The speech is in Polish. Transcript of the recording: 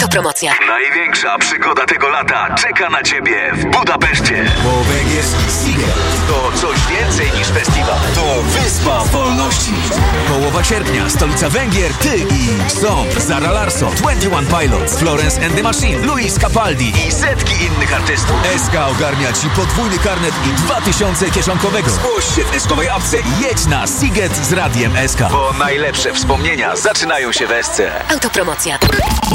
Autopromocja. Największa przygoda tego lata czeka na Ciebie w Budapeszcie. Bo węgierski Seagull To coś więcej niż festiwal. to wyspa wolności. Połowa sierpnia, stolica Węgier, ty i Stomp, Zara Larsson, 21 Pilots, Florence and the Machine, Luis Capaldi I setki innych artystów. SK ogarnia ci podwójny karnet i 2000 kieszonkowego. Zgłoś się w SK-owej apce i jedź na Seagate z Radiem SK. Bo najlepsze wspomnienia zaczynają się w SC. Autopromocja.